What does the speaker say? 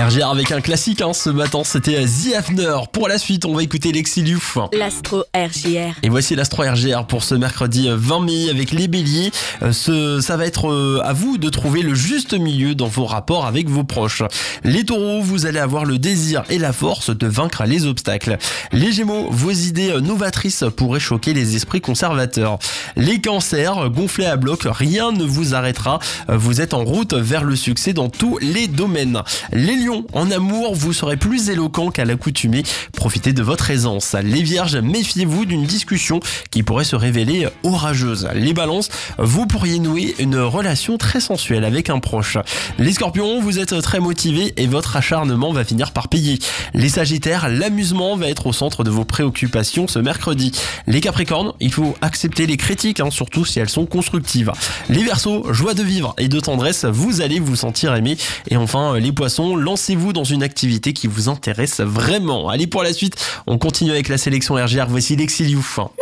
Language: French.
RGR avec un classique ce matin, c'était The Hafner. Pour la suite, on va écouter Lexilu. L'Astro RJR. Et voici l'Astro RGR pour ce mercredi 20 mai avec les béliers. Ça va être à vous de trouver le juste milieu dans vos rapports avec vos proches. Les taureaux, vous allez avoir le désir et la force de vaincre les obstacles. Les gémeaux, vos idées novatrices pourraient choquer les esprits conservateurs. Les cancers, gonflés à bloc, rien ne vous arrêtera. Vous êtes en route vers le succès dans tous les domaines. Les lions, en amour, vous serez plus éloquent qu'à l'accoutumée. Profitez de votre aisance. Les vierges, méfiez-vous d'une discussion qui pourrait se révéler orageuse. Les balances, vous pourriez nouer une relation très sensuelle avec un proche. Les scorpions, vous êtes très motivés et votre acharnement va finir par payer. Les sagittaires, l'amusement va être au centre de vos préoccupations ce mercredi. Les capricornes, il faut accepter les critiques, surtout si elles sont constructives. Les verseaux, joie de vivre et de tendresse, vous allez vous sentir aimé. Et enfin, les poissons, lancez-vous dans une activité qui vous intéresse vraiment. Allez, pour la suite, on continue avec la sélection RGR. Voici Lexilu.